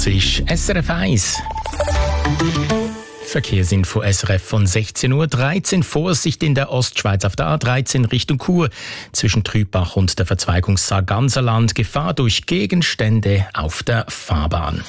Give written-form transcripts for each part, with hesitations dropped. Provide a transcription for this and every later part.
Das ist SRF 1. Verkehrsinfo SRF von 16:13 Uhr. Vorsicht in der Ostschweiz auf der A13 Richtung Chur. Zwischen Trübach und der Verzweigung Sarganserland. Gefahr durch Gegenstände auf der Fahrbahn.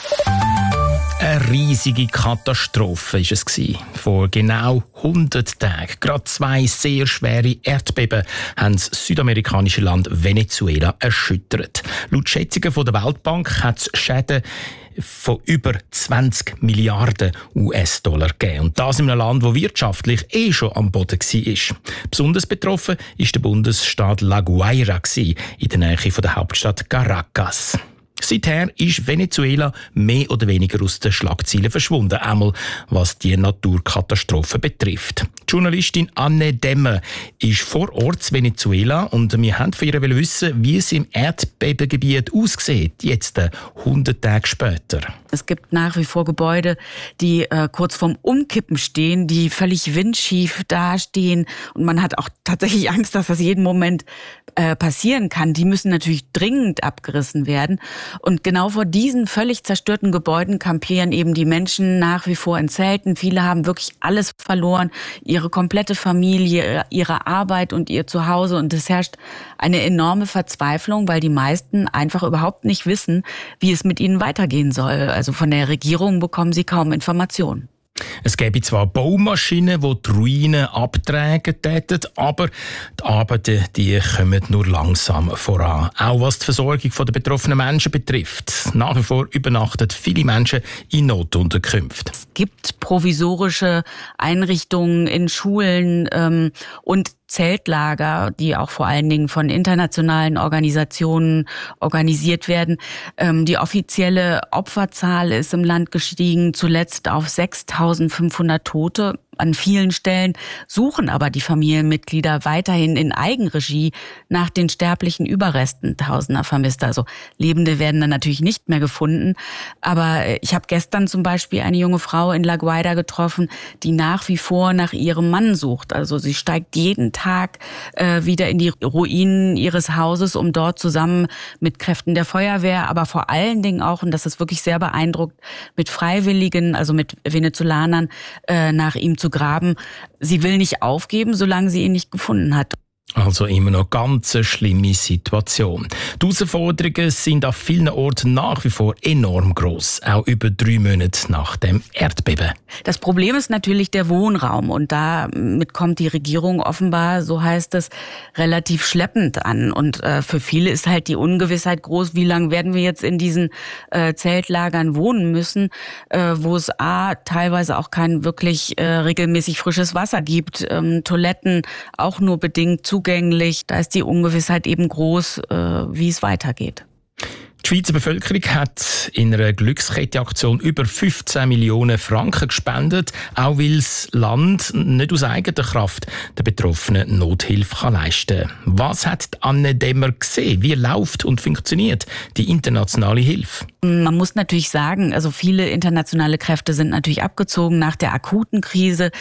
Eine riesige Katastrophe war es. Vor genau 100 Tagen. Gerade 2 sehr schwere Erdbeben haben das südamerikanische Land Venezuela erschüttert. Laut Schätzungen von der Weltbank hat es Schäden von über 20 Milliarden US-Dollar gegeben. Und das in einem Land, das wirtschaftlich schon am Boden war. Besonders betroffen ist der Bundesstaat La Guaira in der Nähe von der Hauptstadt Caracas. Seither ist Venezuela mehr oder weniger aus den Schlagzeilen verschwunden, einmal was die Naturkatastrophe betrifft. Die Journalistin Anne Demmer ist vor Ort in Venezuela und wir wollten von ihr wissen, wie es im Erdbebengebiet aussieht, jetzt 100 Tage später. Es gibt nach wie vor Gebäude, die kurz vorm Umkippen stehen, die völlig windschief dastehen und man hat auch tatsächlich Angst, dass das jeden Moment passieren kann. Die müssen natürlich dringend abgerissen werden. Und genau vor diesen völlig zerstörten Gebäuden kampieren eben die Menschen nach wie vor in Zelten. Viele haben wirklich alles verloren, ihre komplette Familie, ihre Arbeit und ihr Zuhause. Und es herrscht eine enorme Verzweiflung, weil die meisten einfach überhaupt nicht wissen, wie es mit ihnen weitergehen soll. Also von der Regierung bekommen sie kaum Informationen. Es gäbe zwar Baumaschinen, die die Ruinen abtragen täten, aber die Arbeiten die kommen nur langsam voran. Auch was die Versorgung der betroffenen Menschen betrifft. Nach wie vor übernachten viele Menschen in Notunterkünften. Es gibt provisorische Einrichtungen in Schulen und Zeltlager, die auch vor allen Dingen von internationalen Organisationen organisiert werden. Die offizielle Opferzahl ist im Land gestiegen, zuletzt auf 6.500 Tote. An vielen Stellen suchen aber die Familienmitglieder weiterhin in Eigenregie nach den sterblichen Überresten Tausender Vermisster. Also Lebende werden dann natürlich nicht mehr gefunden. Aber ich habe gestern zum Beispiel eine junge Frau in La Guaira getroffen, die nach wie vor nach ihrem Mann sucht. Also sie steigt jeden Tag wieder in die Ruinen ihres Hauses, um dort zusammen mit Kräften der Feuerwehr, aber vor allen Dingen auch, und das ist wirklich sehr beeindruckt, mit Freiwilligen, also mit Venezolanern, nach ihm zu graben. Sie will nicht aufgeben, solange sie ihn nicht gefunden hat. Also immer noch ganz eine schlimme Situation. Die Herausforderungen sind an vielen Orten nach wie vor enorm gross, auch über 3 Monate nach dem Erdbeben. Das Problem ist natürlich der Wohnraum und damit kommt die Regierung offenbar, so heißt es, relativ schleppend an. Und für viele ist halt die Ungewissheit groß, wie lange werden wir jetzt in diesen Zeltlagern wohnen müssen, wo es teilweise auch kein wirklich regelmäßig frisches Wasser gibt, Toiletten auch nur bedingt zugänglich. Da ist die Ungewissheit eben groß, wie es weitergeht. Die Schweizer Bevölkerung hat in einer Glückskettenaktion über 15 Millionen Franken gespendet, auch weil das Land nicht aus eigener Kraft der Betroffenen Nothilfe leisten kann. Was hat Anne Demmer gesehen? Wie läuft und funktioniert die internationale Hilfe? Man muss natürlich sagen, also viele internationale Kräfte sind natürlich abgezogen nach der akuten Krise.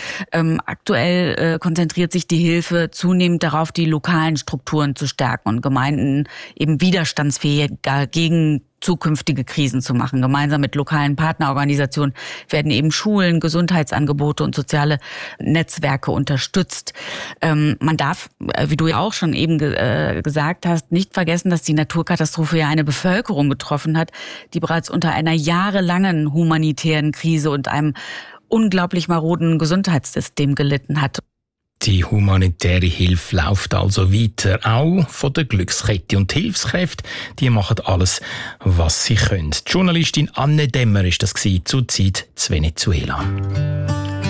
Aktuell konzentriert sich die Hilfe zunehmend darauf, die lokalen Strukturen zu stärken und Gemeinden eben widerstandsfähiger gegen zukünftige Krisen zu machen. Gemeinsam mit lokalen Partnerorganisationen werden eben Schulen, Gesundheitsangebote und soziale Netzwerke unterstützt. Man darf, wie du ja auch schon eben gesagt hast, nicht vergessen, dass die Naturkatastrophe ja eine Bevölkerung getroffen hat, die bereits unter einer jahrelangen humanitären Krise und einem unglaublich maroden Gesundheitssystem gelitten hat. Die humanitäre Hilfe läuft also weiter, auch von der Glückskette. Und die Hilfskräfte, die machen alles, was sie können. Die Journalistin Anne Demmer war das zur Zeit in Venezuela.